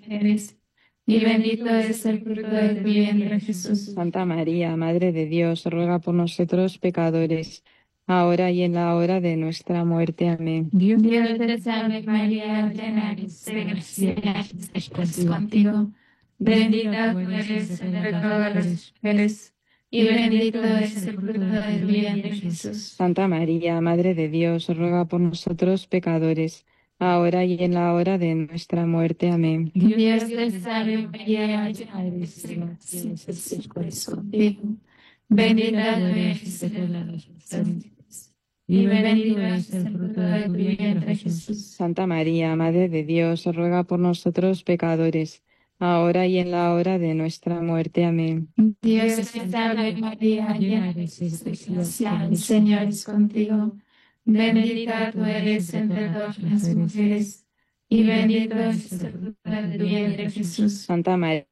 mujeres, y bendito es el fruto de tu vientre, Jesús. Santa María, Madre de Dios, ruega por nosotros pecadores, ahora y en la hora de nuestra muerte. Amén. Dios te salve María, llena eres de gracia, Señor es contigo. Bendita tú eres entre todas las mujeres, y bendito es el fruto de tu vientre, Jesús. Santa María, Madre de Dios, ruega por nosotros pecadores, ahora y en la hora de nuestra muerte. Amén. Dios te salve María, llena eres de gracia, Señor es contigo. Bendita tú eres entre las mujeres, y bendito es el fruto de tu vientre, Jesús. Santa María, Madre de Dios, ruega por nosotros pecadores, ahora y en la hora de nuestra muerte. Amén. Dios te salve María, llena eres de gracia, el Señor es contigo. Bendita tú eres entre todas las mujeres, y bendito es el fruto de tu vientre, Jesús. Santa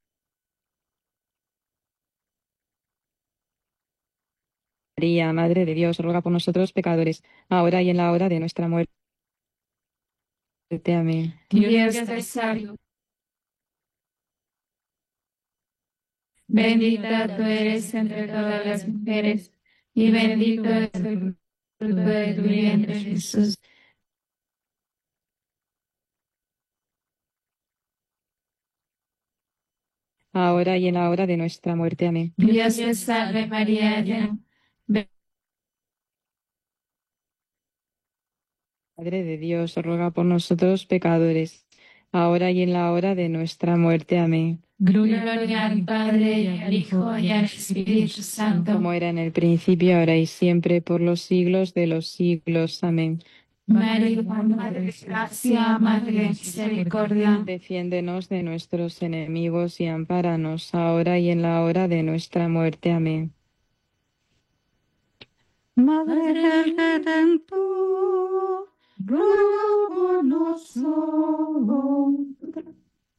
María, Madre de Dios, ruega por nosotros pecadores, ahora y en la hora de nuestra muerte. Amén. Dios te salve. Bendita tú eres entre todas las mujeres, y bendito es el fruto de tu vientre, Jesús. Ahora y en la hora de nuestra muerte. Amén. Dios te salve María, llena Madre de Dios, ruega por nosotros pecadores, ahora y en la hora de nuestra muerte. Amén. gloria al Padre, y al Hijo, y al Espíritu Santo. Como era en el principio, ahora y siempre, por los siglos de los siglos. Amén. María, Madre de Gracia, Madre de Misericordia, Defiéndenos de nuestros enemigos y ampáranos ahora y en la hora de nuestra muerte. Amén. Madre del Redentor, ruega